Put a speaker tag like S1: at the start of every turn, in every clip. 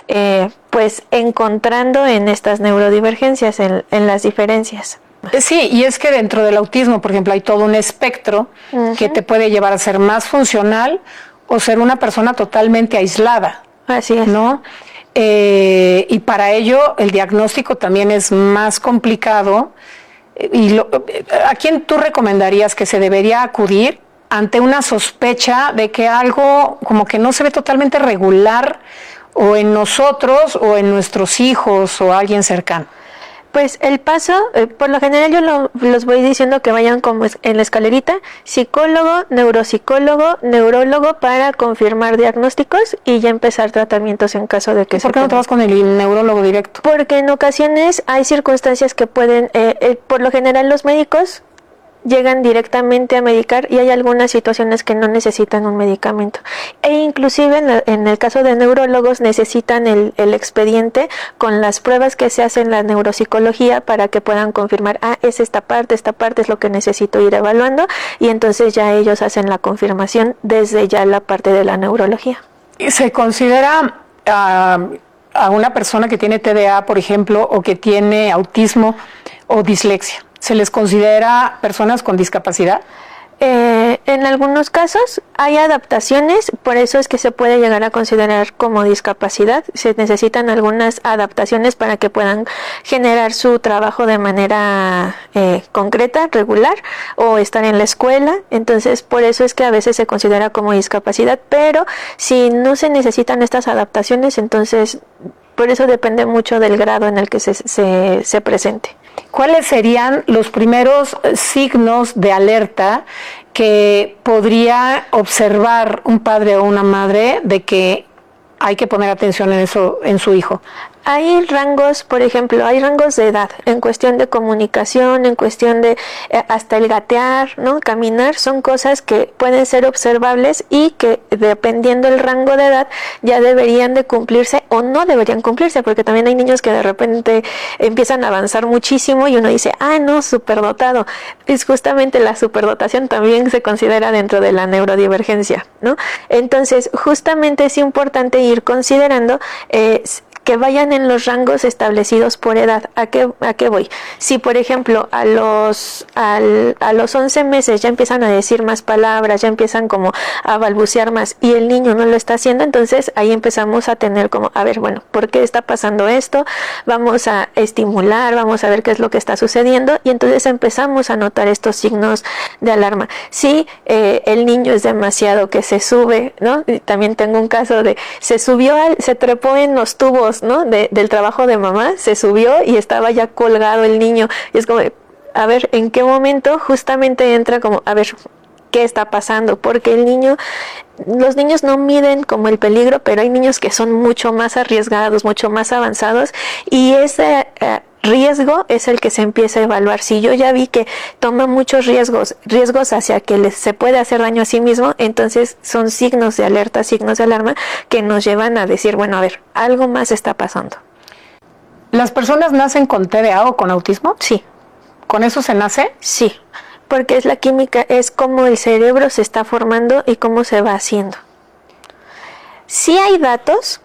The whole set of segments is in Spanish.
S1: pues encontrando en estas neurodivergencias, en las diferencias.
S2: Sí, y es que dentro del autismo, por ejemplo, hay todo un espectro que te puede llevar a ser más funcional o ser una persona totalmente aislada.
S1: Así es.
S2: ¿No? Y para ello el diagnóstico también es más complicado. ¿A quién tú recomendarías que se debería acudir ante una sospecha de que algo como que no se ve totalmente regular o en nosotros o en nuestros hijos o alguien cercano?
S1: Pues el paso, por lo general yo los voy diciendo que vayan como en la escalerita: psicólogo, neuropsicólogo, neurólogo para confirmar diagnósticos y ya empezar tratamientos en caso de que
S2: ¿Por qué no te vas con el neurólogo directo?
S1: Porque en ocasiones hay circunstancias que pueden, por lo general los médicos llegan directamente a medicar y hay algunas situaciones que no necesitan un medicamento, e inclusive en el caso de neurólogos necesitan el expediente con las pruebas que se hacen en la neuropsicología para que puedan confirmar, es esta parte es lo que necesito ir evaluando, y entonces ya ellos hacen la confirmación desde ya la parte de la neurología.
S2: ¿Se considera a una persona que tiene TDA, por ejemplo, o que tiene autismo o dislexia, se les considera personas con discapacidad?
S1: En algunos casos hay adaptaciones, por eso es que se puede llegar a considerar como discapacidad. Se necesitan algunas adaptaciones para que puedan generar su trabajo de manera concreta, regular, o estar en la escuela. Entonces, por eso es que a veces se considera como discapacidad, pero si no se necesitan estas adaptaciones, entonces por eso depende mucho del grado en el que se presente.
S2: ¿Cuáles serían los primeros signos de alerta que podría observar un padre o una madre de que hay que poner atención en eso, en su hijo?
S1: Hay rangos, por ejemplo, hay rangos de edad en cuestión de comunicación, en cuestión de hasta el gatear, ¿no? Caminar, son cosas que pueden ser observables y que dependiendo del rango de edad ya deberían de cumplirse o no deberían cumplirse, porque también hay niños que de repente empiezan a avanzar muchísimo y uno dice, no, superdotado. Es justamente la superdotación también se considera dentro de la neurodivergencia, ¿no? Entonces, justamente es importante ir considerando que vayan en los rangos establecidos por edad. ¿A qué voy? Si, por ejemplo, a los 11 meses ya empiezan a decir más palabras, ya empiezan como a balbucear más y el niño no lo está haciendo, entonces ahí empezamos a tener como, bueno, ¿por qué está pasando esto? Vamos a estimular, vamos a ver qué es lo que está sucediendo, y entonces empezamos a notar estos signos de alarma. Si el niño es demasiado que se sube, ¿no? Y también tengo un caso de se trepó en los tubos, ¿no? Del trabajo de mamá, se subió y estaba ya colgado el niño, y es como, a ver, ¿en qué momento justamente entra como, a ver, qué está pasando? Porque los niños no miden como el peligro, pero hay niños que son mucho más arriesgados, mucho más avanzados, y ese riesgo es el que se empieza a evaluar. Si yo ya vi que toma muchos riesgos hacia que se puede hacer daño a sí mismo, entonces son signos de alerta, signos de alarma que nos llevan a decir, bueno, a ver, algo más está pasando.
S2: ¿Las personas nacen con TDA o con autismo?
S1: Sí.
S2: ¿Con eso se nace?
S1: Sí, porque es la química, es cómo el cerebro se está formando y cómo se va haciendo. Sí hay datos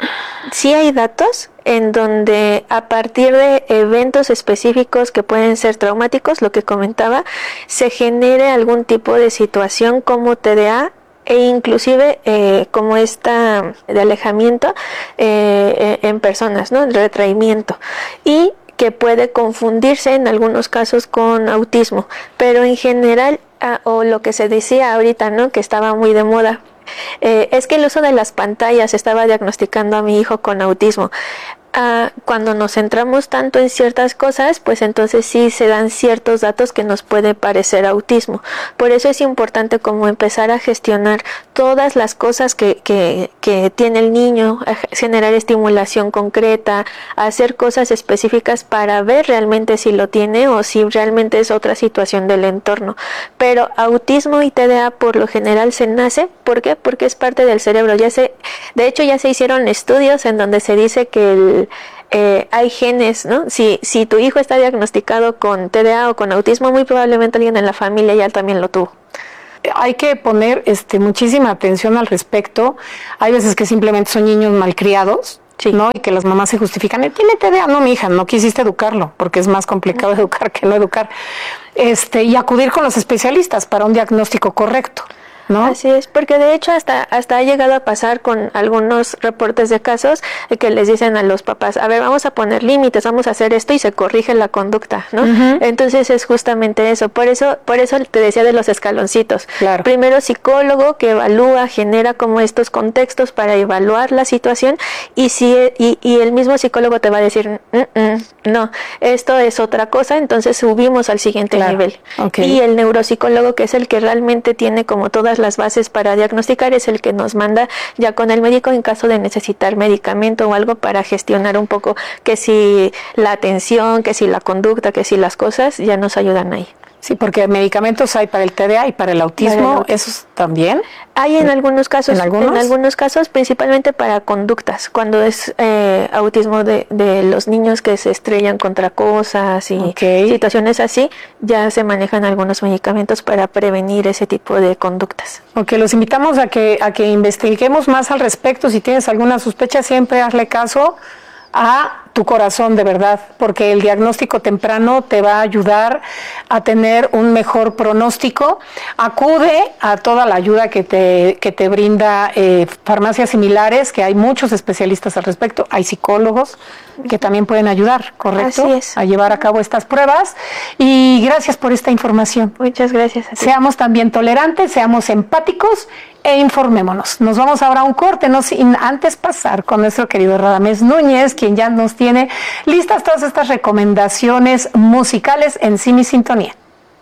S1: en donde a partir de eventos específicos que pueden ser traumáticos, lo que comentaba, se genere algún tipo de situación como TDA e inclusive como esta de alejamiento en personas, ¿no? El retraimiento, y que puede confundirse en algunos casos con autismo, pero en general, o lo que se decía ahorita, ¿no? Que estaba muy de moda, es que el uso de las pantallas estaba diagnosticando a mi hijo con autismo. Cuando nos centramos tanto en ciertas cosas, pues entonces sí se dan ciertos datos que nos puede parecer autismo. Por eso es importante como empezar a gestionar todas las cosas que tiene el niño, a generar estimulación concreta, a hacer cosas específicas para ver realmente si lo tiene o si realmente es otra situación del entorno. Pero autismo y TDA por lo general se nace, ¿por qué? Porque es parte del cerebro. De hecho ya se hicieron estudios en donde se dice que hay genes, ¿no? Si tu hijo está diagnosticado con TDA o con autismo, muy probablemente alguien en la familia ya también lo tuvo.
S2: Hay que poner muchísima atención al respecto. Hay veces que simplemente son niños malcriados
S1: Sí.
S2: ¿no? Y que las mamás se justifican, tiene TDA, no, mi hija, no quisiste educarlo, porque es más complicado educar que no educar. Y acudir con los especialistas para un diagnóstico correcto, ¿no?
S1: Así es, porque de hecho hasta ha llegado a pasar con algunos reportes de casos que les dicen a los papás, a ver, vamos a poner límites, vamos a hacer esto y se corrige la conducta, ¿no? Entonces es justamente eso, por eso te decía de los escaloncitos.
S2: Claro.
S1: Primero psicólogo que evalúa, genera como estos contextos para evaluar la situación y el mismo psicólogo te va a decir, no, esto es otra cosa, entonces subimos al siguiente nivel.
S2: Okay.
S1: Y el neuropsicólogo, que es el que realmente tiene como todas las bases para diagnosticar, es el que nos manda ya con el médico en caso de necesitar medicamento o algo para gestionar un poco que si la atención, que si la conducta, que si las cosas ya nos ayudan ahí.
S2: Sí, porque medicamentos hay para el TDA y para el autismo, ¿esos también?
S1: Hay en algunos casos,
S2: ¿En algunos
S1: casos, principalmente para conductas, cuando es autismo de los niños que se estrellan contra cosas y situaciones así, ya se manejan algunos medicamentos para prevenir ese tipo de conductas.
S2: Ok, los invitamos a que investiguemos más al respecto. Si tienes alguna sospecha, siempre hazle caso a tu corazón, de verdad, porque el diagnóstico temprano te va a ayudar a tener un mejor pronóstico. Acude a toda la ayuda que te brinda farmacias similares, que hay muchos especialistas al respecto, hay psicólogos que también pueden ayudar, ¿correcto?
S1: Así es.
S2: A llevar a cabo estas pruebas. Y gracias por esta información.
S1: Muchas gracias a ti.
S2: Seamos también tolerantes, seamos empáticos e informémonos. Nos vamos ahora a un corte, no sin antes pasar con nuestro querido Radamés Núñez, quien ya nos tiene listas todas estas recomendaciones musicales en Sí Mi Sintonía.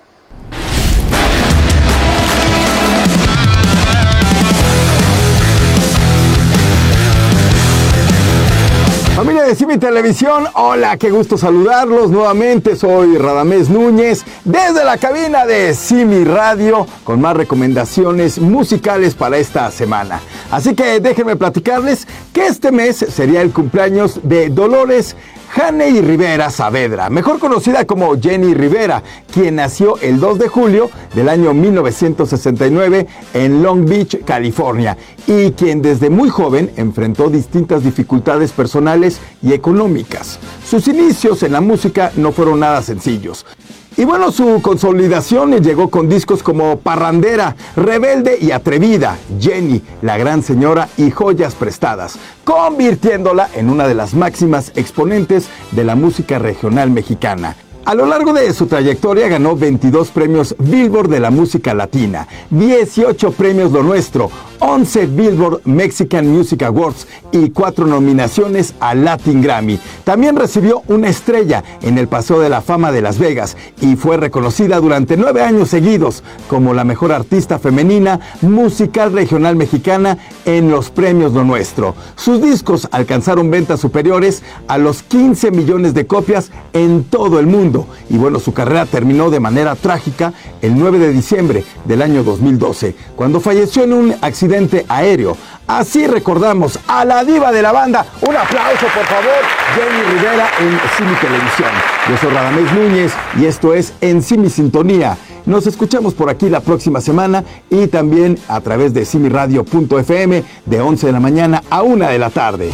S3: Familia de Sí Mi Televisión, hola, qué gusto saludarlos nuevamente, soy Radamés Núñez, desde la cabina de Sí Mi Radio, con más recomendaciones musicales para esta semana. Así que déjenme platicarles que este mes sería el cumpleaños de Dolores Haney Rivera Saavedra, mejor conocida como Jenny Rivera, quien nació el 2 de julio del año 1969 en Long Beach, California, y quien desde muy joven enfrentó distintas dificultades personales y económicas. Sus inicios en la música no fueron nada sencillos. Y bueno, su consolidación llegó con discos como Parrandera, Rebelde y Atrevida, Jenny, La Gran Señora y Joyas Prestadas, convirtiéndola en una de las máximas exponentes de la música regional mexicana. A lo largo de su trayectoria ganó 22 premios Billboard de la música latina, 18 premios Lo Nuestro, 11 Billboard Mexican Music Awards y 4 nominaciones al Latin Grammy. También recibió una estrella en el Paseo de la Fama de Las Vegas y fue reconocida durante 9 años seguidos como la mejor artista femenina musical regional mexicana en los premios Lo Nuestro. Sus discos alcanzaron ventas superiores a los 15 millones de copias en todo el mundo. Y bueno, su carrera terminó de manera trágica el 9 de diciembre del año 2012, cuando falleció en un accidente aéreo. Así recordamos a la diva de la banda. Un aplauso, por favor, Jenny Rivera en Sí Mi Televisión. Yo soy Radamés Núñez y esto es En Sí Mi Sintonía. Nos escuchamos por aquí la próxima semana y también a través de simiradio.fm de 11 de la mañana a 1 de la tarde.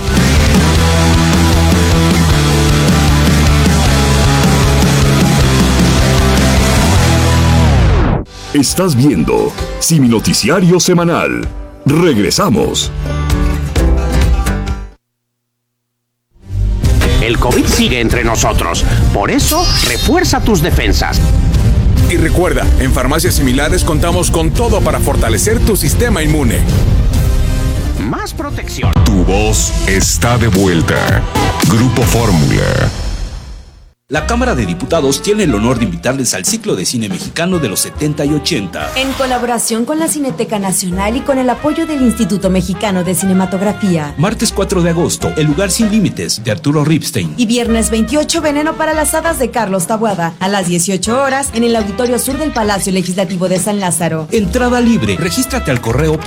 S4: Estás viendo Sí Mi Noticiario Semanal. Regresamos.
S5: El COVID sigue entre nosotros. Por eso, refuerza tus defensas.
S6: Y recuerda, en Farmacias Similares contamos con todo para fortalecer tu sistema inmune.
S5: Más protección.
S4: Tu voz está de vuelta. Grupo Fórmula.
S7: La Cámara de Diputados tiene el honor de invitarles al ciclo de cine mexicano de los 70 y 80.
S8: En colaboración con la Cineteca Nacional y con el apoyo del Instituto Mexicano de Cinematografía.
S7: Martes 4 de agosto, El Lugar Sin Límites, de Arturo Ripstein.
S8: Y viernes 28, Veneno para las Hadas, de Carlos Taboada. A las 18 horas, en el Auditorio Sur del Palacio Legislativo de San Lázaro.
S7: Entrada libre. Regístrate al correo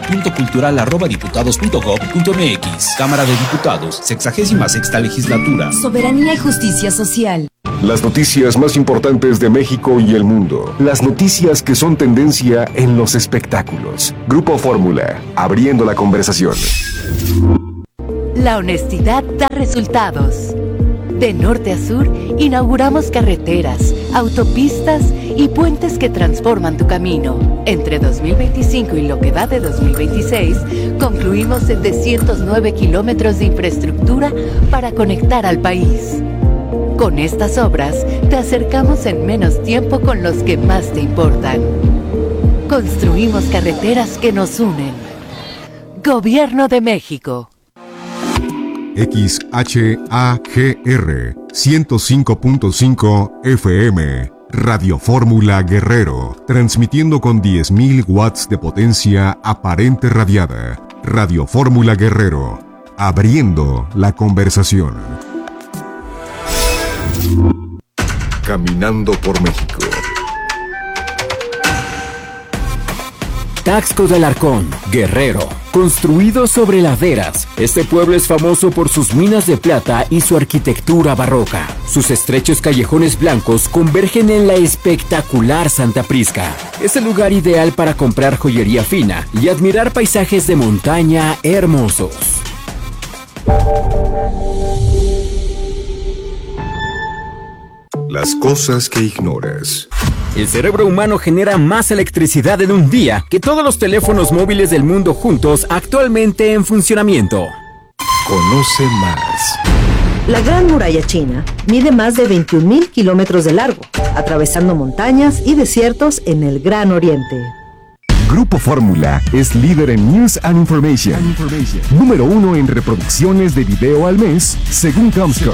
S7: programa.cultural@diputados.gov.mx. Cámara de Diputados, 66ª Legislatura.
S8: Soberanía y justicia social.
S4: Las noticias más importantes de México y el mundo. Las noticias que son tendencia en los espectáculos. Grupo Fórmula, abriendo la conversación.
S9: La honestidad da resultados. De norte a sur, inauguramos carreteras, autopistas y puentes que transforman tu camino. Entre 2025 y lo que va de 2026, concluimos 709 kilómetros de infraestructura para conectar al país. Con estas obras, te acercamos en menos tiempo con los que más te importan. Construimos carreteras que nos unen. Gobierno de México.
S10: XHAGR 105.5 FM, Radio Fórmula Guerrero, transmitiendo con 10.000 watts de potencia aparente radiada. Radio Fórmula Guerrero, abriendo la conversación.
S4: Caminando por México.
S11: Taxco de Alarcón, Guerrero. Construido sobre laderas, este pueblo es famoso por sus minas de plata y su arquitectura barroca. Sus estrechos callejones blancos convergen en la espectacular Santa Prisca. Es el lugar ideal para comprar joyería fina y admirar paisajes de montaña hermosos.
S4: Las cosas que ignoras.
S11: El cerebro humano genera más electricidad en un día que todos los teléfonos móviles del mundo juntos actualmente en funcionamiento.
S4: Conoce más.
S12: La Gran Muralla China mide más de 21,000 kilómetros de largo, atravesando montañas y desiertos en el Gran Oriente.
S4: Grupo Fórmula es líder en News and Information. Número 1 en reproducciones de video al mes, según Comscore.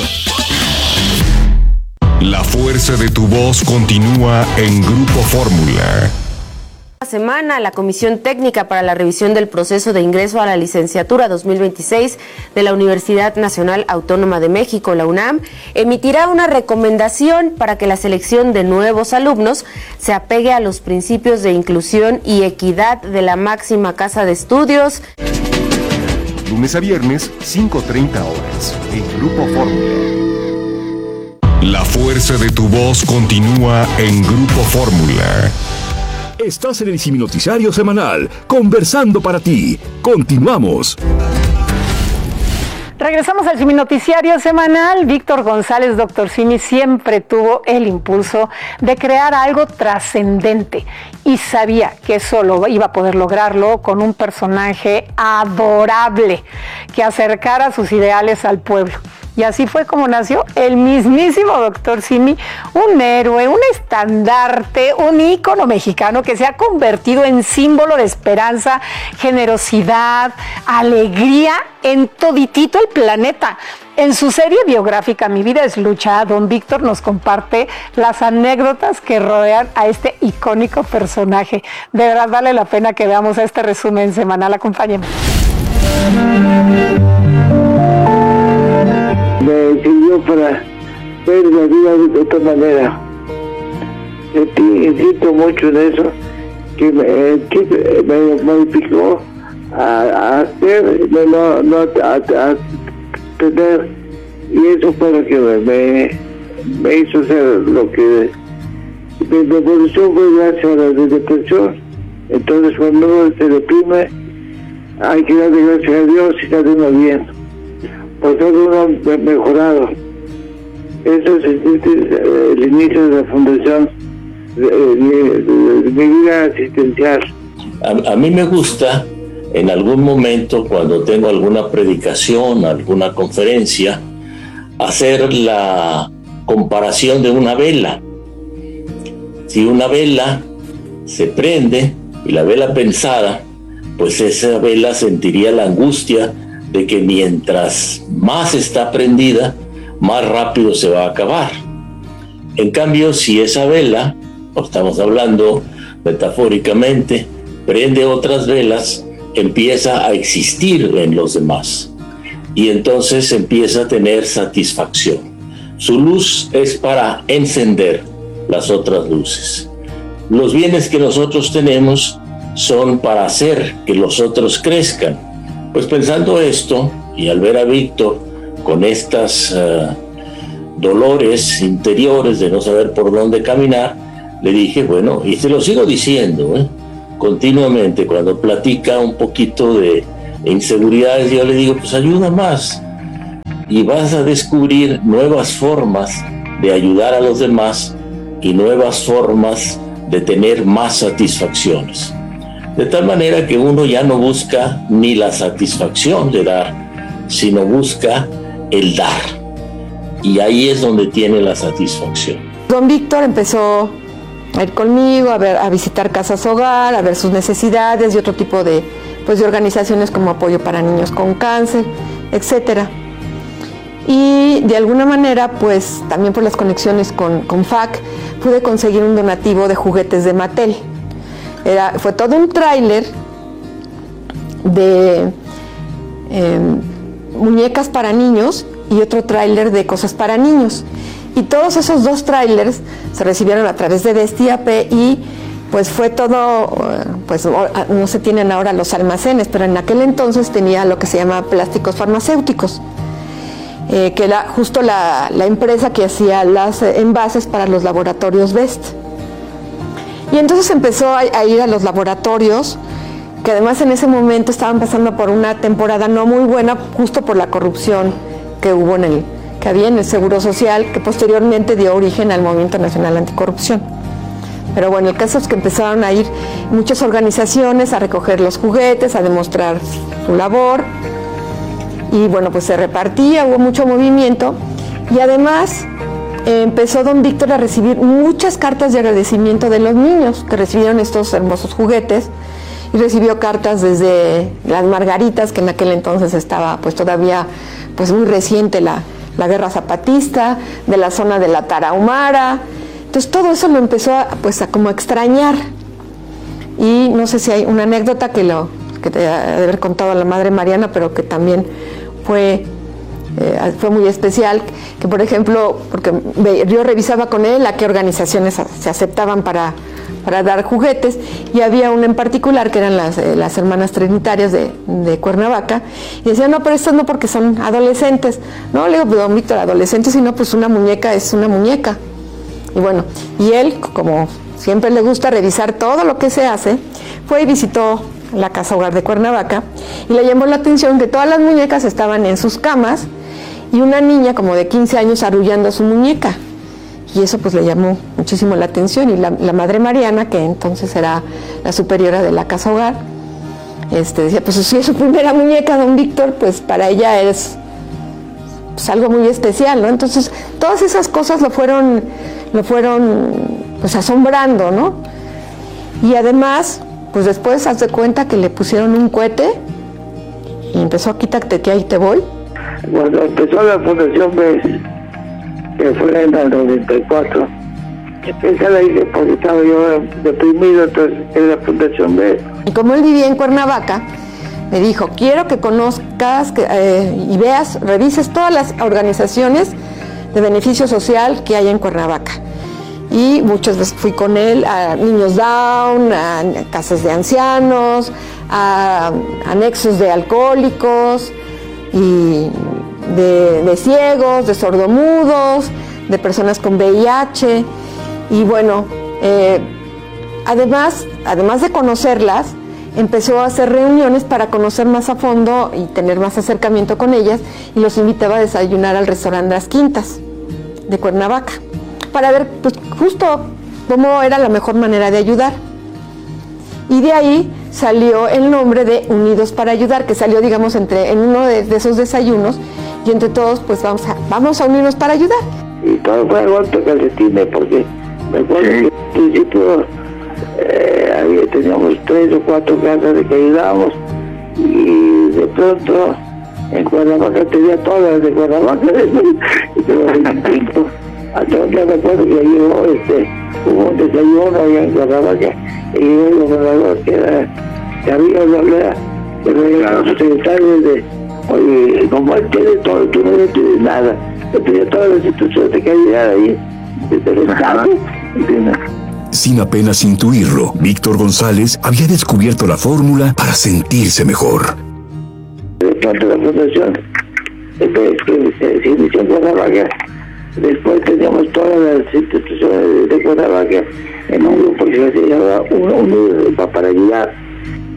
S4: La fuerza de tu voz continúa en Grupo Fórmula.
S13: Esta semana, la Comisión Técnica para la Revisión del Proceso de Ingreso a la Licenciatura 2026 de la Universidad Nacional Autónoma de México, la UNAM, emitirá una recomendación para que la selección de nuevos alumnos se apegue a los principios de inclusión y equidad de la máxima casa de estudios.
S4: Lunes a viernes, 5:30 horas, en Grupo Fórmula. La fuerza de tu voz continúa en Grupo Fórmula. Estás en el Simi Noticiario Semanal, conversando para ti. Continuamos.
S2: Regresamos al Simi Noticiario Semanal. Víctor González, Dr. Simi, siempre tuvo el impulso de crear algo trascendente y sabía que solo iba a poder lograrlo con un personaje adorable que acercara sus ideales al pueblo. Y así fue como nació el mismísimo Dr. Simi, un héroe, un estandarte, un ícono mexicano que se ha convertido en símbolo de esperanza, generosidad, alegría en toditito el planeta. En su serie biográfica Mi vida es lucha, don Víctor nos comparte las anécdotas que rodean a este icónico personaje. De verdad vale la pena que veamos este resumen semanal. Acompáñenme.
S14: Me sirvió para ver la vida de otra manera. Insisto mucho en eso, que me modificó a hacer, no a tener, y eso fue lo que me hizo ser lo que mi evolución fue gracias a la depresión. Entonces cuando uno se deprime hay que darle gracias a Dios y está uno bien. Por todo uno mejorado. Eso es el inicio de la fundación de mi vida asistencial.
S15: A mí me gusta en algún momento, cuando tengo alguna predicación, alguna conferencia, hacer la comparación de una vela. Si una vela se prende y la vela pensada, pues esa vela sentiría la angustia de que mientras más está prendida, más rápido se va a acabar. En cambio, si esa vela, estamos hablando metafóricamente, prende otras velas, empieza a existir en los demás y entonces empieza a tener satisfacción. Su luz es para encender las otras luces. Los bienes que nosotros tenemos son para hacer que los otros crezcan. Pues pensando esto, y al ver a Víctor con estas dolores interiores de no saber por dónde caminar, le dije, bueno, y te lo sigo diciendo, continuamente cuando platica un poquito de inseguridades, yo le digo, pues ayuda más y vas a descubrir nuevas formas de ayudar a los demás y nuevas formas de tener más satisfacciones. De tal manera que uno ya no busca ni la satisfacción de dar, sino busca el dar. Y ahí es donde tiene la satisfacción.
S16: Don Víctor empezó a ir conmigo, a visitar casas hogar, a ver sus necesidades y otro tipo de organizaciones como apoyo para niños con cáncer, etcétera. Y de alguna manera, pues también por las conexiones con FAC, pude conseguir un donativo de juguetes de Mattel. Fue todo un tráiler de muñecas para niños y otro tráiler de cosas para niños. Y todos esos dos tráilers se recibieron a través de Destiap y pues fue todo, pues no se tienen ahora los almacenes, pero en aquel entonces tenía lo que se llama plásticos farmacéuticos, que era justo la empresa que hacía las envases para los laboratorios Best. Y entonces empezó a ir a los laboratorios, que además en ese momento estaban pasando por una temporada no muy buena, justo por la corrupción que hubo que había en el Seguro Social, que posteriormente dio origen al Movimiento Nacional Anticorrupción. Pero bueno, el caso es que empezaron a ir muchas organizaciones a recoger los juguetes, a demostrar su labor, y bueno, pues se repartía, hubo mucho movimiento, y además empezó don Víctor a recibir muchas cartas de agradecimiento de los niños que recibieron estos hermosos juguetes, y recibió cartas desde las Margaritas, que en aquel entonces estaba pues todavía pues muy reciente la guerra zapatista, de la zona de la Tarahumara. Entonces todo eso lo empezó a como extrañar. Y no sé si hay una anécdota que te ha de haber contado la madre Mariana, pero que también fue muy especial, que por ejemplo, porque yo revisaba con él a qué organizaciones se aceptaban para dar juguetes, y había una en particular que eran las hermanas trinitarias de Cuernavaca, y decían, no, pero esto no, porque son adolescentes. No, le digo, don Víctor, adolescentes, sino pues una muñeca es una muñeca. Y bueno, y él, como siempre le gusta revisar todo lo que se hace, fue y visitó la Casa Hogar de Cuernavaca, y le llamó la atención que todas las muñecas estaban en sus camas, y una niña como de 15 años arrullando a su muñeca. Y eso pues le llamó muchísimo la atención, y la madre Mariana, que entonces era la superiora de la Casa Hogar, decía, pues si es su primera muñeca, don Víctor, pues para ella es pues algo muy especial, ¿no? Entonces todas esas cosas lo fueron pues asombrando, ¿no? Y además, pues después haz de cuenta que le pusieron un cohete y empezó a quitarte que ahí te voy.
S14: Cuando empezó la Fundación BES, que fue en el 94, esa la hice porque estaba yo deprimido, entonces en la Fundación BES.
S16: Y como él vivía en Cuernavaca, me dijo, quiero que conozcas y veas, revises todas las organizaciones de beneficio social que hay en Cuernavaca. Y muchas veces fui con él a niños down, a casas de ancianos, a anexos de alcohólicos, y de ciegos, de sordomudos, de personas con VIH. Y bueno, además de conocerlas, empezó a hacer reuniones para conocer más a fondo y tener más acercamiento con ellas, y los invitaba a desayunar al restaurante Las Quintas de Cuernavaca, para ver pues, justo cómo era la mejor manera de ayudar. Y de ahí salió el nombre de Unidos para Ayudar, que salió, digamos, en uno de esos desayunos, y entre todos, pues vamos a unirnos para ayudar.
S14: Y todo fue a golpe calcetines, porque me acuerdo que al principio teníamos 3 o 4 casas de que ayudábamos, y de pronto en Cuernavaca tenía todas las de Cuernavaca, hasta un día me acuerdo que llegó, hubo un desayuno allá en Cuernavaca, y llegó el gobernador, que había los secretarios de, oye, como él tiene todo, tú no tienes nada, yo tenía todas las instituciones de calidad ahí, desde el Estado, ¿entiendes?
S17: Sin apenas intuirlo, Víctor González había descubierto la fórmula para sentirse mejor.
S14: De pronto la fundación, que se inició en Cuernavaca, después teníamos todas las instituciones de Cuernavaca en un grupo que se llamaba Unidos para Ayudar.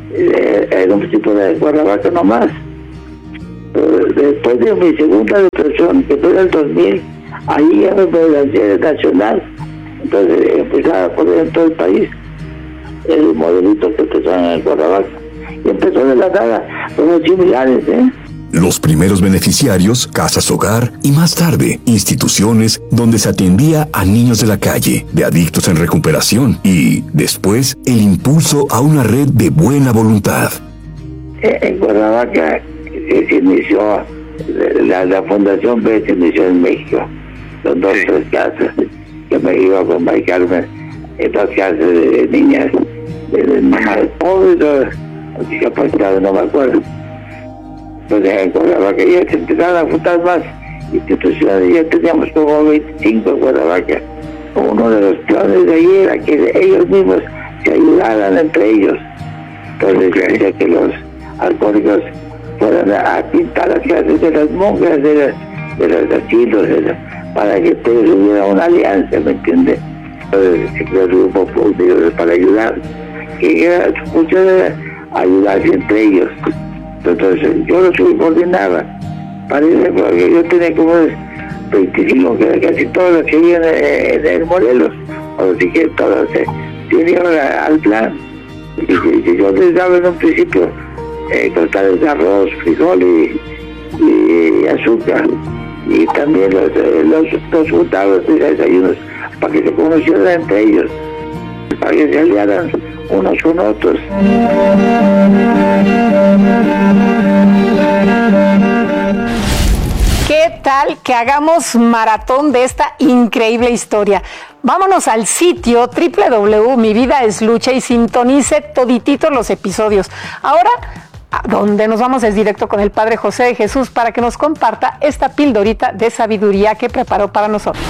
S14: era un tipo de Cuernavaca nomás. Después de mi segunda depresión, que fue en el 2000, ahí ya me lancé nacional. Entonces empezaba a poner en todo el país el modelito que empezó en el Cuernavaca. Y empezó de la nada, con similares,
S17: Los primeros beneficiarios, casas hogar y más tarde, instituciones donde se atendía a niños de la calle, de adictos en recuperación y, después, el impulso a una red de buena voluntad.
S14: En Cuernavaca se inició, la Fundación B se inició en México, con 2 o 3 casas, que me iba con May Carmen, en 2 casas de niñas, de mamás pobres, discapacitadas, no me acuerdo. Entonces en Cuernavaca ya se empezaron a juntar más instituciones, ya teníamos como 25 en Cuernavaca. Uno de los planes de ahí era que ellos mismos se ayudaran entre ellos. Entonces se hacía que los alcohólicos fueran a pintar las casas de las monjas, de los asilos, para que ellos hubieran una alianza, ¿me entiendes? Entonces se creó el grupo Unidos para ayudar, que su función era ayudarse entre ellos. Entonces yo lo subordinaba, parece, porque yo tenía como 25, que casi todas las que habían en el Morelos, o si que todas se unieron al plan. Y yo les daba en un principio costales de arroz, frijol y azúcar, y también los juntados de desayunos para que se conocieran entre ellos, para que se aliaran unos con otros.
S2: ¿Qué tal que hagamos maratón de esta increíble historia? Vámonos al sitio www.mividaeslucha y sintonice todititos los episodios. Ahora, a donde nos vamos es directo con el Padre José de Jesús para que nos comparta esta pildorita de sabiduría que preparó para nosotros.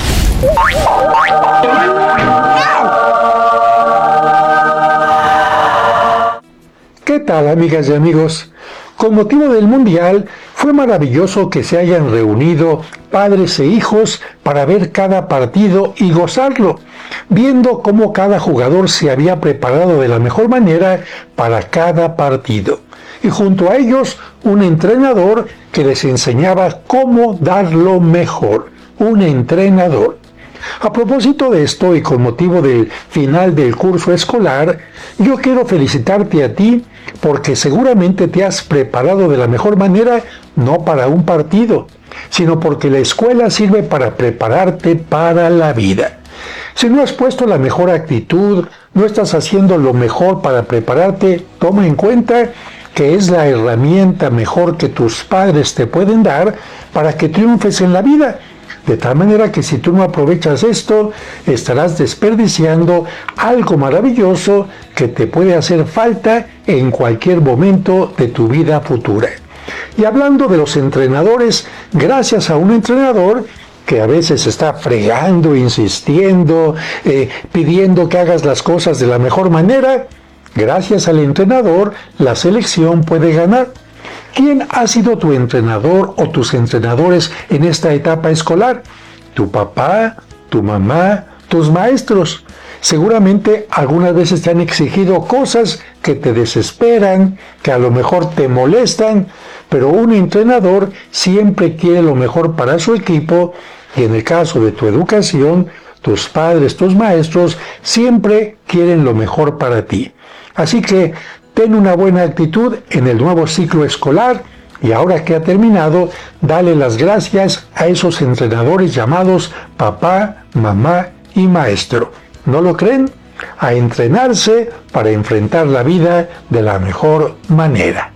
S18: ¿Qué tal, amigas y amigos? Con motivo del Mundial, fue maravilloso que se hayan reunido padres e hijos para ver cada partido y gozarlo, viendo cómo cada jugador se había preparado de la mejor manera para cada partido. Y junto a ellos, un entrenador que les enseñaba cómo dar lo mejor. Un entrenador. A propósito de esto y con motivo del final del curso escolar, yo quiero felicitarte a ti porque seguramente te has preparado de la mejor manera, no para un partido, sino porque la escuela sirve para prepararte para la vida. Si no has puesto la mejor actitud, no estás haciendo lo mejor para prepararte, toma en cuenta que es la herramienta mejor que tus padres te pueden dar para que triunfes en la vida. De tal manera que si tú no aprovechas esto, estarás desperdiciando algo maravilloso que te puede hacer falta en cualquier momento de tu vida futura. Y hablando de los entrenadores, gracias a un entrenador que a veces está fregando, insistiendo, pidiendo que hagas las cosas de la mejor manera, gracias al entrenador, la selección puede ganar. ¿Quién ha sido tu entrenador o tus entrenadores en esta etapa escolar? ¿Tu papá, tu mamá, tus maestros? Seguramente algunas veces te han exigido cosas que te desesperan, que a lo mejor te molestan, pero un entrenador siempre quiere lo mejor para su equipo y en el caso de tu educación, tus padres, tus maestros siempre quieren lo mejor para ti. Así que ten una buena actitud en el nuevo ciclo escolar y ahora que ha terminado, dale las gracias a esos entrenadores llamados papá, mamá y maestro. ¿No lo creen? A entrenarse para enfrentar la vida de la mejor manera.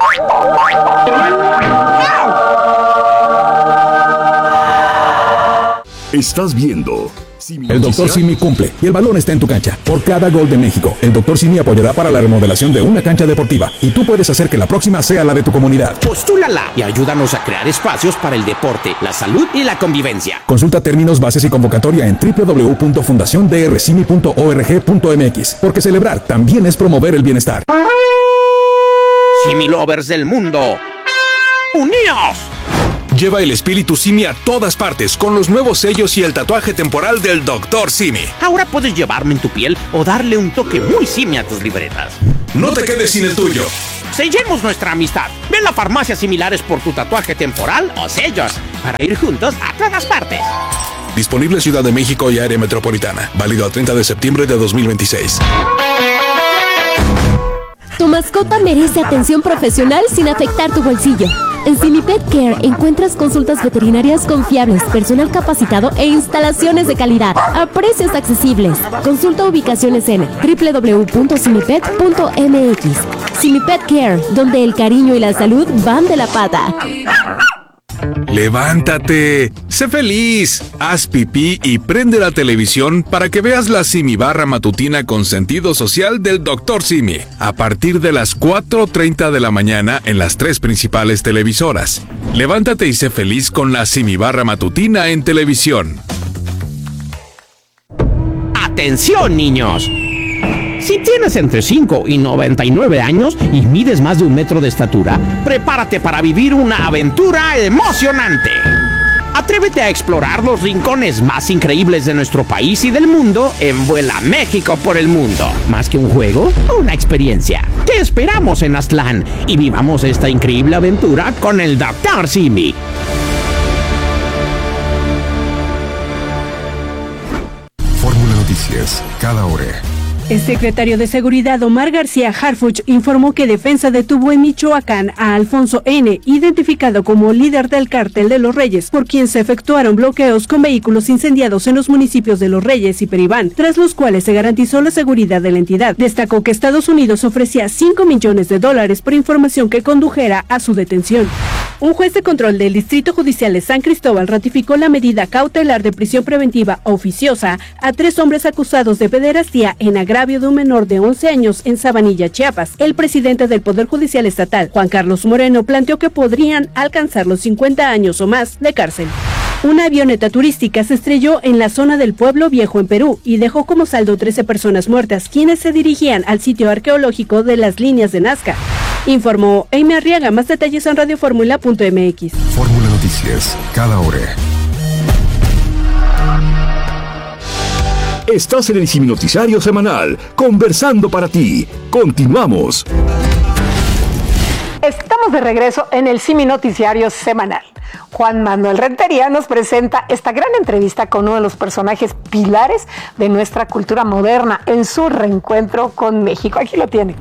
S17: Estás viendo
S6: El Dr. Simi cumple y el balón está en tu cancha. Por cada gol de México, el Dr. Simi apoyará para la remodelación de una cancha deportiva y tú puedes hacer que la próxima sea la de tu comunidad.
S5: Postúlala y ayúdanos a crear espacios para el deporte, la salud y la convivencia.
S6: Consulta términos, bases y convocatoria en www.fundaciondrsimi.org.mx, porque celebrar también es promover el bienestar.
S5: Simi Lovers del mundo, ¡uníos!
S6: Lleva el espíritu Simi a todas partes con los nuevos sellos y el tatuaje temporal del Dr. Simi.
S5: Ahora puedes llevarlo en tu piel o darle un toque muy Simi a tus libretas.
S19: No te quedes sin el tuyo.
S5: Sellemos nuestra amistad. Ven a Farmacias Similares por tu tatuaje temporal o sellos para ir juntos a todas partes.
S19: Disponible Ciudad de México y área metropolitana. Válido a 30 de septiembre de 2026.
S20: Tu mascota merece atención profesional sin afectar tu bolsillo. En Simipet Care encuentras consultas veterinarias confiables, personal capacitado e instalaciones de calidad a precios accesibles. Consulta ubicaciones en www.simipet.mx. Simipet Care, donde el cariño y la salud van de la pata.
S19: ¡Levántate! ¡Sé feliz! Haz pipí y prende la televisión para que veas la Simibarra matutina con sentido social del Dr. Simi. A partir de las 4:30 de la mañana en las 3 principales televisoras. Levántate y sé feliz con la Simibarra matutina en televisión.
S5: ¡Atención, niños! Si tienes entre 5 y 99 años y mides más de 1 metro de estatura, prepárate para vivir una aventura emocionante. Atrévete a explorar los rincones más increíbles de nuestro país y del mundo en Vuela México por el Mundo. Más que un juego, una experiencia. Te esperamos en Aztlán y vivamos esta increíble aventura con el Dr. Simi.
S10: Fórmula Noticias, cada hora.
S21: El secretario de Seguridad Omar García Harfuch informó que Defensa detuvo en Michoacán a Alfonso N., identificado como líder del Cártel de Los Reyes, por quien se efectuaron bloqueos con vehículos incendiados en los municipios de Los Reyes y Peribán, tras los cuales se garantizó la seguridad de la entidad. Destacó que Estados Unidos ofrecía $5 millones por información que condujera a su detención. Un juez de control del Distrito Judicial de San Cristóbal ratificó la medida cautelar de prisión preventiva oficiosa a 3 hombres acusados de pederastía en agravio de un menor de 11 años en Sabanilla, Chiapas. El presidente del Poder Judicial Estatal, Juan Carlos Moreno, planteó que podrían alcanzar los 50 años o más de cárcel. Una avioneta turística se estrelló en la zona del Pueblo Viejo en Perú y dejó como saldo 13 personas muertas, quienes se dirigían al sitio arqueológico de las líneas de Nazca. Informó Amy Arriaga. Más detalles en radioformula.mx.
S10: Fórmula Noticias, cada hora.
S17: Estás en el Simi Noticiario Semanal, conversando para ti. Continuamos.
S2: Estamos de regreso en el Simi Noticiario Semanal. Juan Manuel Rentería nos presenta esta gran entrevista con uno de los personajes pilares de nuestra cultura moderna en su reencuentro con México. Aquí lo tiene.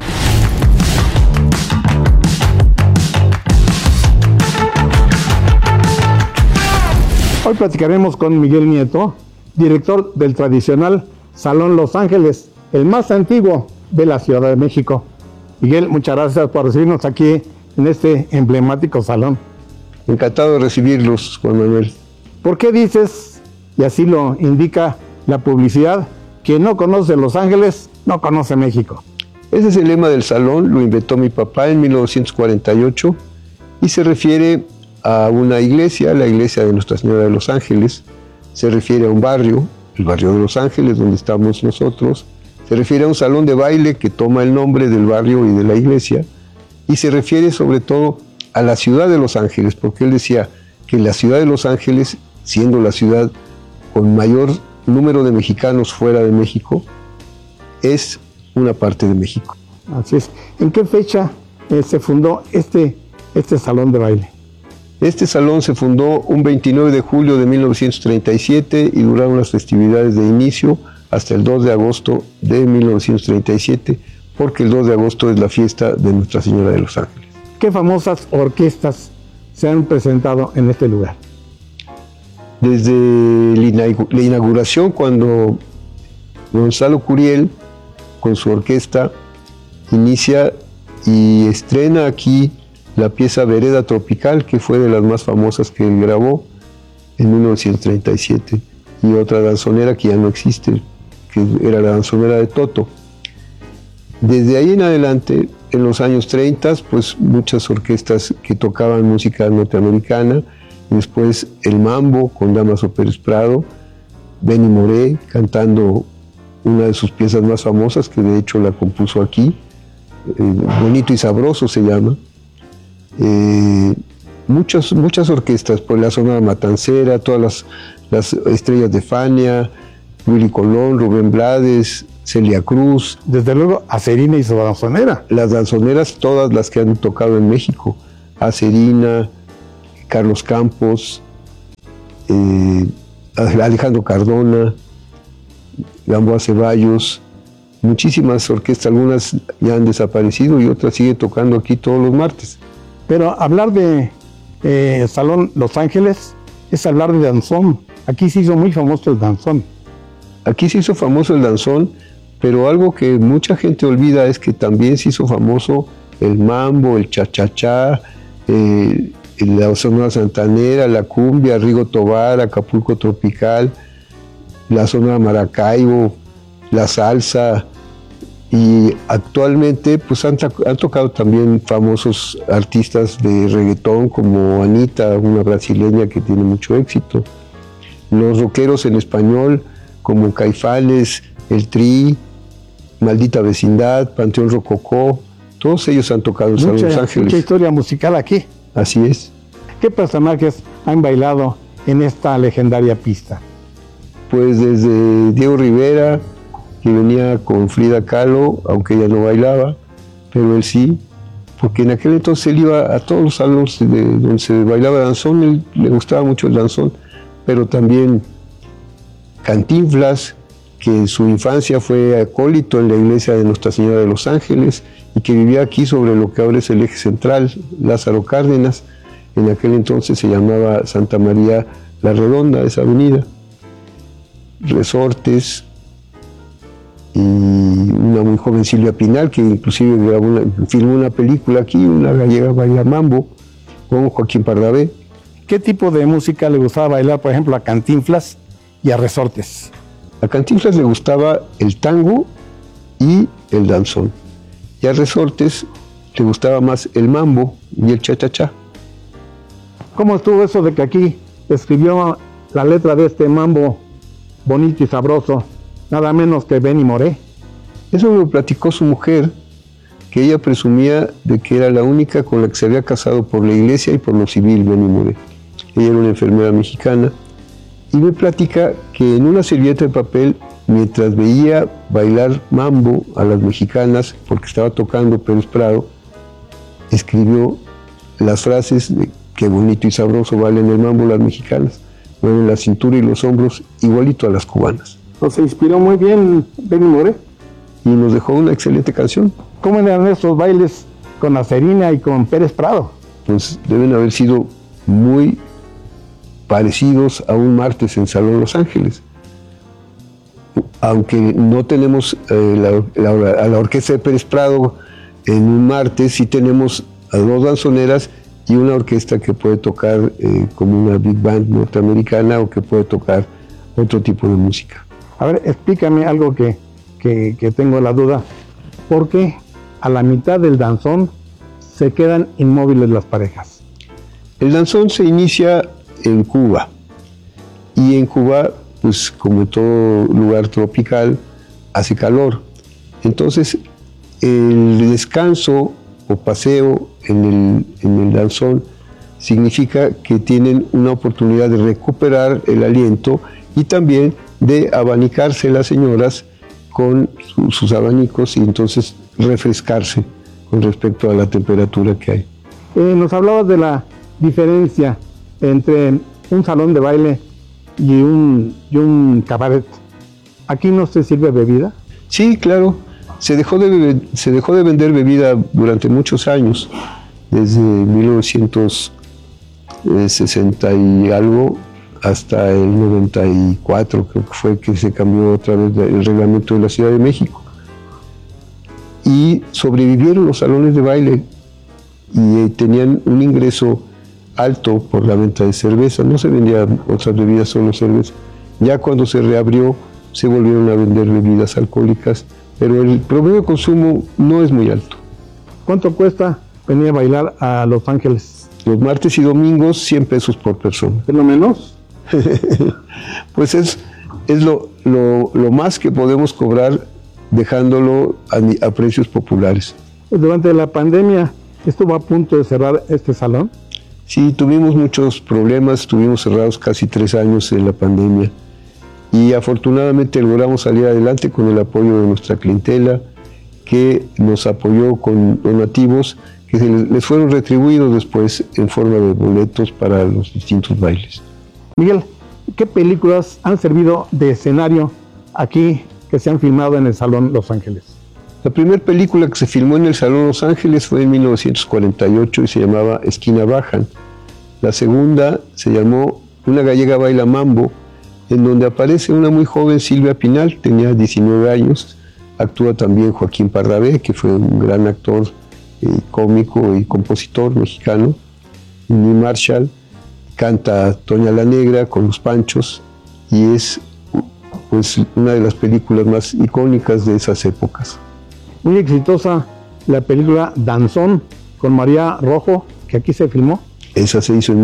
S22: Hoy platicaremos con Miguel Nieto, director del tradicional Salón Los Ángeles, el más antiguo de la Ciudad de México. Miguel, muchas gracias por recibirnos aquí en este emblemático salón.
S23: Encantado de recibirlos, Juan Manuel.
S22: ¿Por qué dices, y así lo indica la publicidad, quien no conoce Los Ángeles, no conoce México?
S23: Ese es el lema del salón, lo inventó mi papá en 1948 y se refiere a una iglesia, la iglesia de Nuestra Señora de Los Ángeles, se refiere a un barrio, el barrio de Los Ángeles, donde estamos nosotros, se refiere a un salón de baile que toma el nombre del barrio y de la iglesia, y se refiere sobre todo a la ciudad de Los Ángeles, porque él decía que la ciudad de Los Ángeles, siendo la ciudad con mayor número de mexicanos fuera de México, es una parte de México.
S22: Así es. ¿En qué fecha se fundó este salón de baile?
S23: Este salón se fundó un 29 de julio de 1937 y duraron las festividades de inicio hasta el 2 de agosto de 1937, porque el 2 de agosto es la fiesta de Nuestra Señora de Los Ángeles.
S22: ¿Qué famosas orquestas se han presentado en este lugar?
S23: Desde la inauguración, cuando Gonzalo Curiel, con su orquesta, inicia y estrena aquí la pieza Vereda Tropical, que fue de las más famosas que él grabó en 1937, y otra danzonera que ya no existe, que era la danzonera de Toto. Desde ahí en adelante, en los años 30, pues muchas orquestas que tocaban música norteamericana, después el mambo con Dámaso Pérez Prado, Benny Moré cantando una de sus piezas más famosas, que de hecho la compuso aquí, Bonito y Sabroso se llama. Muchas orquestas, pues la Sonora Matancera, todas las estrellas de Fania, Willy Colón, Rubén Blades, Celia Cruz.
S22: Desde luego, Acerina y su danzonera.
S23: Las danzoneras, todas las que han tocado en México. Acerina, Carlos Campos, Alejandro Cardona, Gamboa Ceballos, muchísimas orquestas, algunas ya han desaparecido y otras siguen tocando aquí todos los martes.
S22: Pero hablar de Salón Los Ángeles es hablar de danzón. Aquí se hizo muy famoso el danzón.
S23: Aquí se hizo famoso el danzón, pero algo que mucha gente olvida es que también se hizo famoso el mambo, el cha-cha-cha, la Sonora Santanera, la cumbia, Rigo Tobar, Acapulco Tropical, la Sonora Maracaibo, la salsa, y actualmente pues han tocado también famosos artistas de reggaetón como Anita, una brasileña que tiene mucho éxito, los rockeros en español como Caifanes, El Tri, Maldita Vecindad, Panteón Rococó, todos ellos han tocado en Salón Los Ángeles.
S22: Mucha historia musical aquí.
S23: Así es.
S22: ¿Qué personajes han bailado en esta legendaria pista?
S23: Pues desde Diego Rivera, que venía con Frida Kahlo, aunque ella no bailaba, pero él sí, porque en aquel entonces él iba a todos los salones donde se bailaba danzón, él le gustaba mucho el danzón, pero también Cantinflas, que en su infancia fue acólito en la iglesia de Nuestra Señora de los Ángeles y que vivía aquí sobre lo que ahora es el eje central, Lázaro Cárdenas. En aquel entonces se llamaba Santa María la Redonda, esa avenida. Resortes y una muy joven Silvia Pinal, que inclusive filmó una película aquí, una gallega baila mambo, con Joaquín Pardavé.
S22: ¿Qué tipo de música le gustaba bailar, por ejemplo, a Cantinflas y a Resortes?
S23: A Cantinflas le gustaba el tango y el danzón. Y a Resortes le gustaba más el mambo y el cha-cha-cha.
S22: ¿Cómo estuvo eso de que aquí escribió la letra de este mambo bonito y sabroso, nada menos que Benny Moré?
S23: Eso me lo platicó su mujer, que ella presumía de que era la única con la que se había casado por la iglesia y por lo civil, Benny Moré. Ella era una enfermera mexicana y me platica que en una servilleta de papel, mientras veía bailar mambo a las mexicanas, porque estaba tocando Pérez Prado, escribió las frases de qué bonito y sabroso bailan el mambo las mexicanas, mueven la cintura y los hombros igualito a las cubanas.
S22: Se inspiró muy bien Benny Moré.
S23: Y nos dejó una excelente canción.
S22: ¿Cómo eran esos bailes con Acerina y con Pérez Prado?
S23: Pues deben haber sido muy parecidos a un martes en Salón Los Ángeles. Aunque no tenemos a la orquesta de Pérez Prado en un martes, sí tenemos a dos danzoneras y una orquesta que puede tocar como una big band norteamericana o que puede tocar otro tipo de música.
S22: A ver, explícame algo que tengo la duda. ¿Por qué a la mitad del danzón se quedan inmóviles las parejas?
S23: El danzón se inicia en Cuba y en Cuba, pues como en todo lugar tropical, hace calor. Entonces el descanso o paseo en el danzón significa que tienen una oportunidad de recuperar el aliento y también de abanicarse las señoras con sus abanicos y entonces refrescarse con respecto a la temperatura que hay.
S22: Nos hablabas de la diferencia entre un salón de baile y un cabaret. ¿Aquí no se sirve bebida?
S23: Sí, claro. Se dejó de vender bebida durante muchos años, desde 1960 y algo hasta el 94, creo que fue que se cambió otra vez el reglamento de la Ciudad de México. Y sobrevivieron los salones de baile y tenían un ingreso alto por la venta de cerveza. No se vendían otras bebidas, solo cerveza. Ya cuando se reabrió, se volvieron a vender bebidas alcohólicas, pero el promedio de consumo no es muy alto.
S22: ¿Cuánto cuesta venir a bailar a Los Ángeles?
S23: Los martes y domingos, 100 pesos por persona.
S22: ¿Es lo menos?
S23: Pues es lo más que podemos cobrar dejándolo a precios populares.
S22: Durante la pandemia, ¿estuvo a punto de cerrar este salón?
S23: Sí, tuvimos muchos problemas, estuvimos cerrados casi 3 años en la pandemia y afortunadamente logramos salir adelante con el apoyo de nuestra clientela, que nos apoyó con donativos que les fueron retribuidos después en forma de boletos para los distintos bailes.
S22: Miguel, ¿qué películas han servido de escenario aquí que se han filmado en el Salón Los Ángeles?
S23: La primera película que se filmó en el Salón Los Ángeles fue en 1948 y se llamaba Esquina Bajan. La segunda se llamó Una gallega baila mambo, en donde aparece una muy joven Silvia Pinal, tenía 19 años. Actúa también Joaquín Pardavé, que fue un gran actor cómico y compositor mexicano. Lee Marshall, canta Toña la Negra con Los Panchos, y es pues una de las películas más icónicas de esas épocas.
S22: Muy exitosa la película Danzón con María Rojo, que aquí se filmó.
S23: Esa se hizo en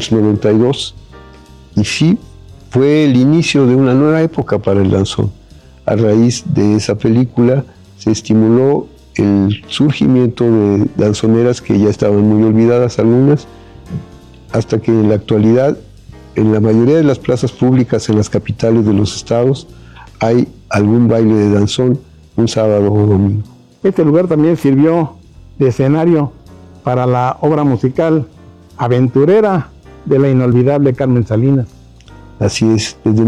S23: 1992 y sí, fue el inicio de una nueva época para el danzón. A raíz de esa película se estimuló el surgimiento de danzoneras que ya estaban muy olvidadas algunas, hasta que en la actualidad en la mayoría de las plazas públicas en las capitales de los estados hay algún baile de danzón un sábado o domingo.
S22: Este lugar también sirvió de escenario para la obra musical Aventurera de la inolvidable Carmen Salinas.
S23: Así es, desde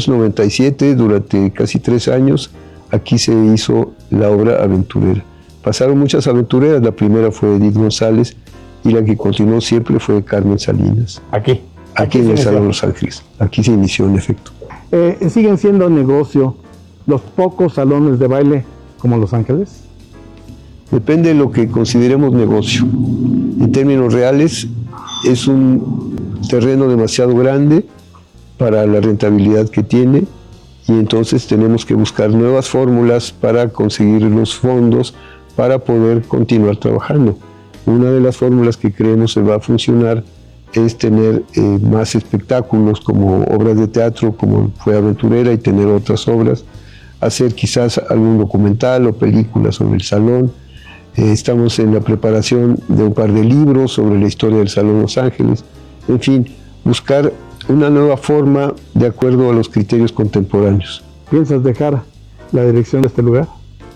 S23: 1997, durante casi 3 años, aquí se hizo la obra Aventurera. Pasaron muchas aventureras, la primera fue Edith González y la que continuó siempre fue Carmen Salinas.
S22: Aquí
S23: en el Salón Los Ángeles, aquí se inició en efecto.
S22: ¿Siguen siendo negocio los pocos salones de baile como Los Ángeles?
S23: Depende de lo que consideremos negocio. En términos reales, es un terreno demasiado grande para la rentabilidad que tiene, y entonces tenemos que buscar nuevas fórmulas para conseguir los fondos para poder continuar trabajando. Una de las fórmulas que creemos que va a funcionar es tener más espectáculos como obras de teatro, como fue Aventurera, y tener otras obras, hacer quizás algún documental o película sobre el salón. Estamos en la preparación de un par de libros sobre la historia del Salón Los Ángeles. En fin, buscar una nueva forma de acuerdo a los criterios contemporáneos.
S22: ¿Piensas dejar la dirección de este lugar?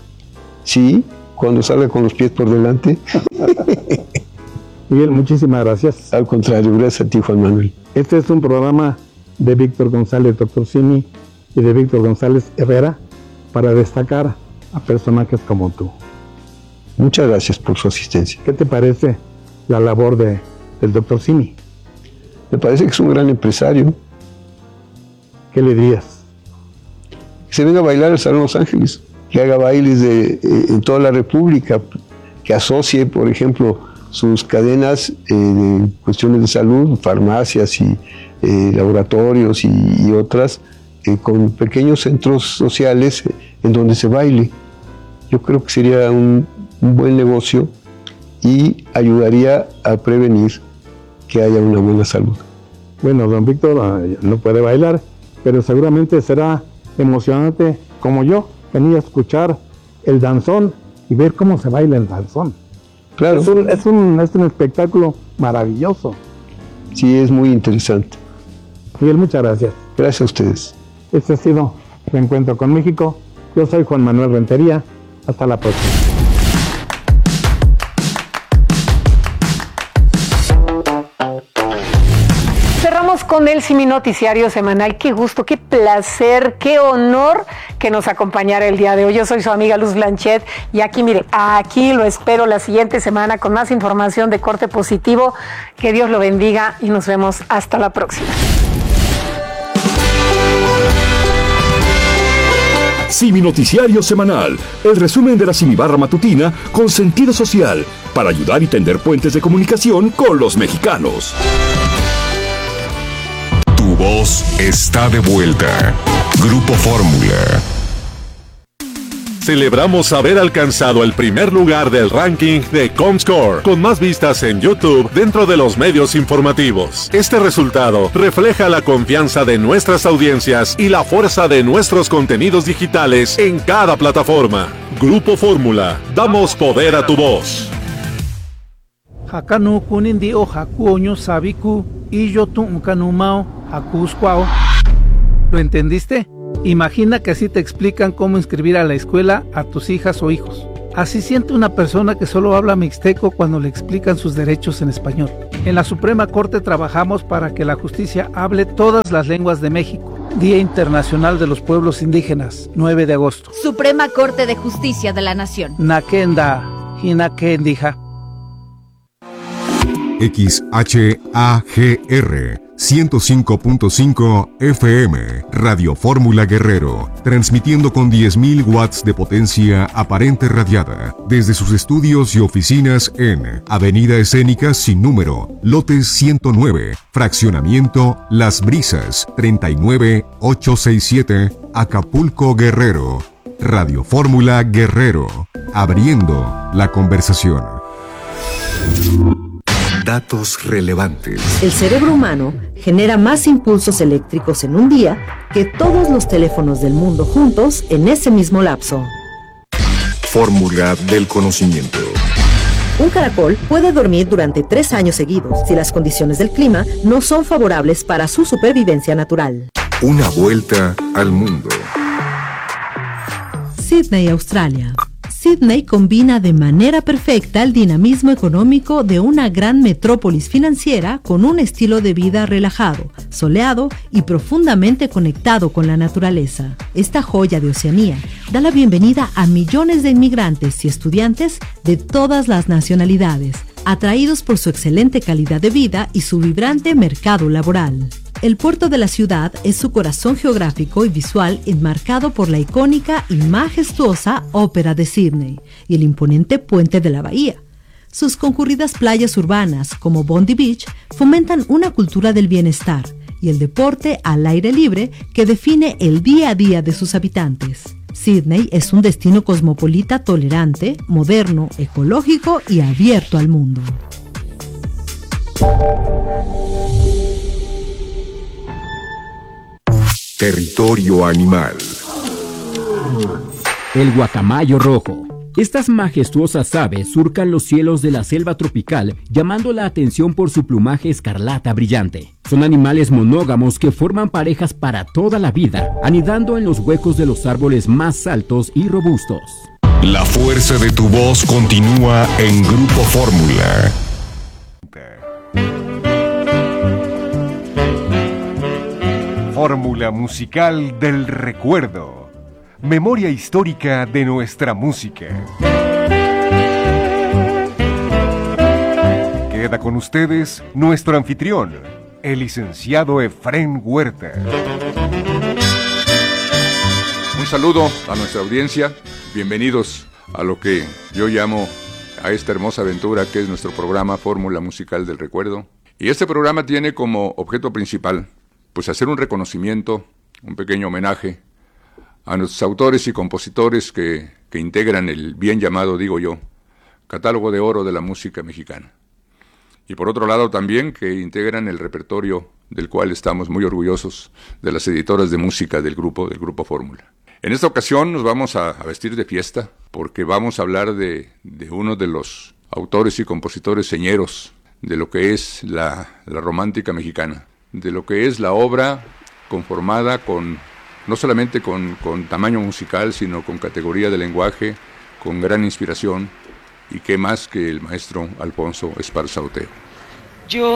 S23: Sí, cuando salga con los pies por delante.
S22: Miguel, muchísimas gracias.
S23: Al contrario, gracias a ti, Juan Manuel.
S22: Este es un programa de Víctor González, Dr. Simi, y de Víctor González Herrera, para destacar a personajes como tú.
S23: Muchas gracias por su asistencia.
S22: ¿Qué te parece la labor del Dr. Simi?
S23: Me parece que es un gran empresario.
S22: ¿Qué le dirías?
S23: Que se venga a bailar al Salón Los Ángeles, que haga bailes en toda la República, que asocie, por ejemplo, sus cadenas de cuestiones de salud, farmacias y laboratorios y otras, con pequeños centros sociales en donde se baile. Yo creo que sería un buen negocio y ayudaría a prevenir que haya una buena salud.
S22: Bueno, don Víctor no puede bailar, pero seguramente será emocionante, como yo, venir a escuchar el danzón y ver cómo se baila el danzón.
S23: Claro.
S22: Es un espectáculo maravilloso.
S23: Sí, es muy interesante.
S22: Miguel, muchas gracias.
S23: Gracias a ustedes.
S22: Este ha sido Reencuentro con México. Yo soy Juan Manuel Rentería. Hasta la próxima.
S2: Cerramos con el Simi Noticiario Semanal. Qué gusto, qué placer, qué honor que nos acompañara el día de hoy. Yo soy su amiga Luz Blanchet y aquí, mire, aquí lo espero la siguiente semana con más información de corte positivo. Que Dios lo bendiga y nos vemos hasta la próxima.
S4: Simi Noticiario Semanal, el resumen de la Simibarra matutina con sentido social, para ayudar y tender puentes de comunicación con los mexicanos. Tu voz está de vuelta. Grupo Fórmula.
S1: Celebramos haber alcanzado el primer lugar del ranking de Comscore, con más vistas en YouTube dentro de los medios informativos. Este resultado refleja la confianza de nuestras audiencias y la fuerza de nuestros contenidos digitales en cada plataforma. Grupo Fórmula, damos poder a tu voz.
S3: Hakanu kunindi o hakuoño sabiku y yo tu kanumao hakuskwao. ¿Lo entendiste? Imagina que así te explican cómo inscribir a la escuela a tus hijas o hijos. Así siente una persona que solo habla mixteco cuando le explican sus derechos en español. En la Suprema Corte trabajamos para que la justicia hable todas las lenguas de México. Día Internacional de los Pueblos Indígenas, 9 de agosto.
S7: Suprema Corte de Justicia de la Nación.
S3: Nakenda, Hinakendija.
S4: XHAGR 105.5 FM, Radio Fórmula Guerrero, transmitiendo con 10.000 watts de potencia aparente radiada desde sus estudios y oficinas en Avenida Escénica sin número, lotes 109, fraccionamiento Las Brisas, 39867, Acapulco, Guerrero. Radio Fórmula Guerrero, abriendo la conversación.
S17: Datos relevantes.
S12: El cerebro humano genera más impulsos eléctricos en un día que todos los teléfonos del mundo juntos en ese mismo lapso.
S17: Fórmula del conocimiento.
S12: Un caracol puede dormir durante 3 años seguidos si las condiciones del clima no son favorables para su supervivencia natural.
S17: Una vuelta al mundo.
S12: Sydney, Australia. Sydney combina de manera perfecta el dinamismo económico de una gran metrópolis financiera con un estilo de vida relajado, soleado y profundamente conectado con la naturaleza. Esta joya de Oceanía da la bienvenida a millones de inmigrantes y estudiantes de todas las nacionalidades, atraídos por su excelente calidad de vida y su vibrante mercado laboral. El puerto de la ciudad es su corazón geográfico y visual enmarcado por la icónica y majestuosa Ópera de Sydney y el imponente puente de la bahía. Sus concurridas playas urbanas como Bondi Beach fomentan una cultura del bienestar y el deporte al aire libre que define el día a día de sus habitantes. Sydney es un destino cosmopolita tolerante, moderno, ecológico y abierto al mundo.
S17: Territorio animal.
S11: El guacamayo rojo. Estas majestuosas aves surcan los cielos de la selva tropical, llamando la atención por su plumaje escarlata brillante. Son animales monógamos que forman parejas para toda la vida, anidando en los huecos de los árboles más altos y robustos.
S4: La fuerza de tu voz continúa en Grupo Fórmula.
S8: Fórmula musical del recuerdo. Memoria histórica de nuestra música. Queda con ustedes nuestro anfitrión, el licenciado Efrén Huerta.
S24: Un saludo a nuestra audiencia. Bienvenidos a lo que yo llamo a esta hermosa aventura que es nuestro programa Fórmula Musical del Recuerdo. Y este programa tiene como objeto principal pues hacer un reconocimiento, un pequeño homenaje a nuestros autores y compositores que integran el bien llamado, digo yo, catálogo de oro de la música mexicana. Y por otro lado también que integran el repertorio del cual estamos muy orgullosos de las editoras de música del grupo Fórmula. En esta ocasión nos vamos a vestir de fiesta porque vamos a hablar de uno de los autores y compositores señeros de lo que es la romántica mexicana, de lo que es la obra conformada no solamente con tamaño musical, sino con categoría de lenguaje, con gran inspiración, y qué más que el maestro Alfonso Esparza Otero.